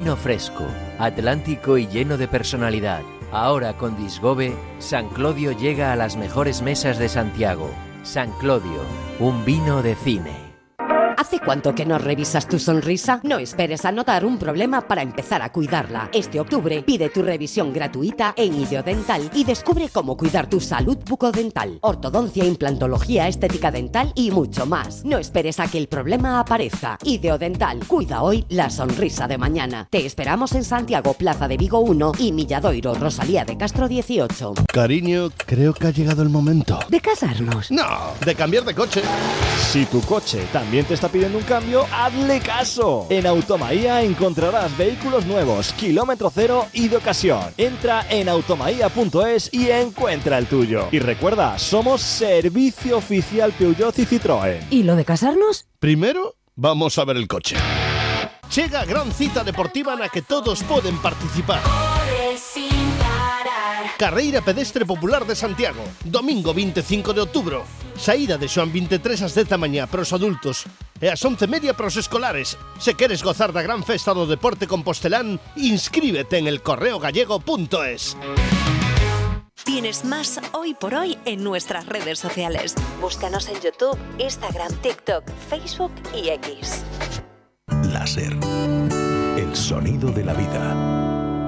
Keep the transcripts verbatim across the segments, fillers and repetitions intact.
vino fresco, atlántico y lleno de personalidad. Ahora con Disgobe, San Clodio llega a las mejores mesas de Santiago. San Clodio, un vino de cine. ¿Hace cuánto que no revisas tu sonrisa? No esperes a notar un problema para empezar a cuidarla. Este octubre pide tu revisión gratuita en Ideodental y descubre cómo cuidar tu salud bucodental, ortodoncia, implantología, estética dental y mucho más. No esperes a que el problema aparezca. Ideodental, cuida hoy la sonrisa de mañana. Te esperamos en Santiago, Plaza de Vigo uno y Milladoiro, Rosalía de Castro dieciocho. Cariño, creo que ha llegado el momento. ¿De casarnos? No, de cambiar de coche. Si tu coche también te está pidiendo un cambio, hazle caso. En Automaía encontrarás vehículos nuevos, kilómetro cero y de ocasión. Entra en automaía punto es y encuentra el tuyo. Y recuerda, somos servicio oficial Peugeot y Citroën. ¿Y lo de casarnos? Primero, vamos a ver el coche. Chega a gran cita deportiva na que todos poden participar. Carreira Pedestre Popular de Santiago, domingo veinticinco de outubro. Saída de Xoán veintitrés ás dez da mañá para os adultos e ás once e media para os escolares. Se queres gozar da gran festa do deporte compostelán, inscríbete en el correo gallego punto es. Tienes más Hoy por Hoy en nuestras redes sociales. Búscanos en YouTube, Instagram, TikTok, Facebook y X. Láser. El sonido de la vida.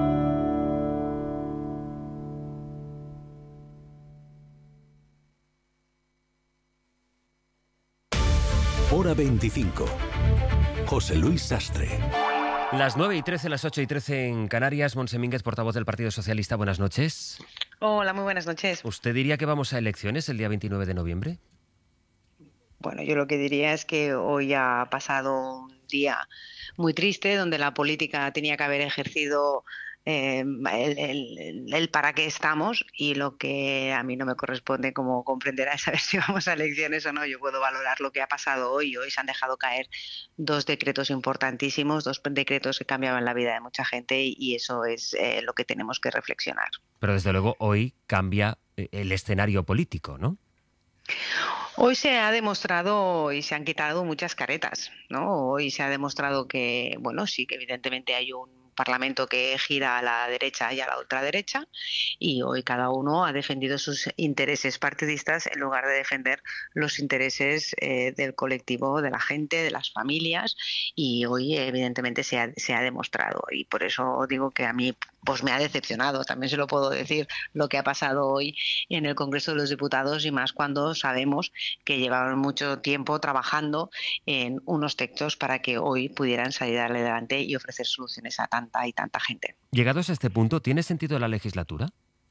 Hora veinticinco. José Luis Sastre. Las nueve y trece, las ocho y trece en Canarias. Montse Mínguez, portavoz del Partido Socialista, buenas noches. Hola, muy buenas noches. ¿Usted diría que vamos a elecciones el día veintinueve de noviembre? Bueno, yo lo que diría es que hoy ha pasado un día muy triste donde la política tenía que haber ejercido eh, el, el, el para qué estamos, y lo que a mí no me corresponde, como comprenderá, es saber si vamos a elecciones o no. Yo puedo valorar lo que ha pasado hoy. Hoy se han dejado caer dos decretos importantísimos, dos decretos que cambiaban la vida de mucha gente, y eso es eh, lo que tenemos que reflexionar. Pero desde luego hoy cambia el escenario político, ¿no? Hoy se ha demostrado y se han quitado muchas caretas, ¿no? Hoy se ha demostrado que, bueno, sí que evidentemente hay un Parlamento que gira a la derecha y a la ultraderecha, y hoy cada uno ha defendido sus intereses partidistas en lugar de defender los intereses eh, del colectivo, de la gente, de las familias, y hoy evidentemente se ha, se ha demostrado, y por eso digo que a mí pues me ha decepcionado, también se lo puedo decir, lo que ha pasado hoy en el Congreso de los Diputados, y más cuando sabemos que llevaban mucho tiempo trabajando en unos textos para que hoy pudieran salir adelante y ofrecer soluciones a tanta y tanta gente. Llegados a este punto, ¿tiene sentido la legislatura?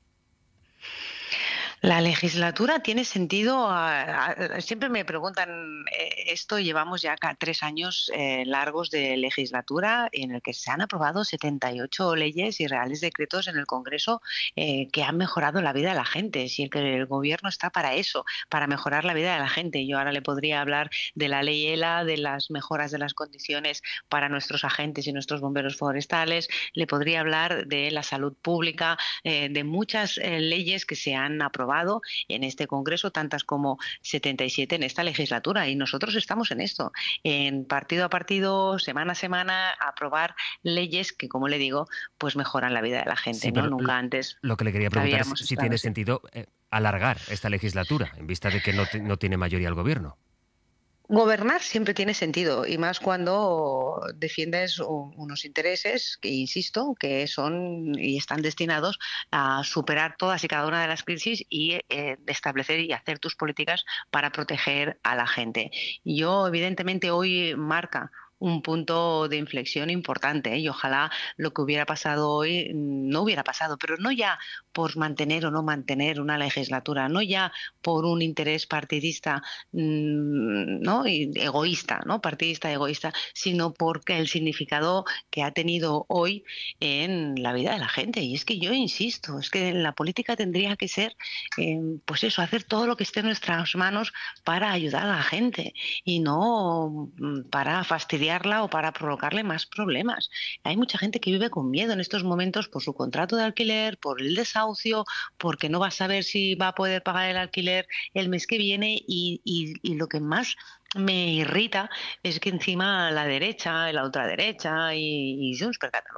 La legislatura tiene sentido. A, a, siempre me preguntan eh, esto. Llevamos ya acá tres años eh, largos de legislatura en el que se han aprobado setenta y ocho leyes y reales decretos en el Congreso eh, que han mejorado la vida de la gente. Si el, que el gobierno está para eso, para mejorar la vida de la gente. Yo ahora le podría hablar de la ley ELA, de las mejoras de las condiciones para nuestros agentes y nuestros bomberos forestales. Le podría hablar de la salud pública, eh, de muchas eh, leyes que se han aprobado en este Congreso, tantas como setenta y siete en esta legislatura, y nosotros estamos en esto, en partido a partido, semana a semana, a aprobar leyes que, como le digo, pues mejoran la vida de la gente. Sí, ¿no? Nunca antes. Lo que le quería preguntar es si tiene sentido eh, alargar esta legislatura, en vista de que no, no tiene mayoría el gobierno. Gobernar siempre tiene sentido, y más cuando defiendes unos intereses que, insisto, que son y están destinados a superar todas y cada una de las crisis y eh, establecer y hacer tus políticas para proteger a la gente. Yo, evidentemente, hoy marca un punto de inflexión importante, ¿eh? Y ojalá lo que hubiera pasado hoy no hubiera pasado, pero no ya por mantener o no mantener una legislatura, no ya por un interés partidista, ¿no? Y egoísta, ¿no? Partidista egoísta, sino porque el significado que ha tenido hoy en la vida de la gente. Y es que yo insisto, es que la política tendría que ser, eh, pues eso, hacer todo lo que esté en nuestras manos para ayudar a la gente y no para fastidiar o para provocarle más problemas. Hay mucha gente que vive con miedo en estos momentos por su contrato de alquiler, por el desahucio, porque no va a saber si va a poder pagar el alquiler el mes que viene, y, y, y lo que más me irrita es que encima la derecha, la ultraderecha y, y Junts per Catalunya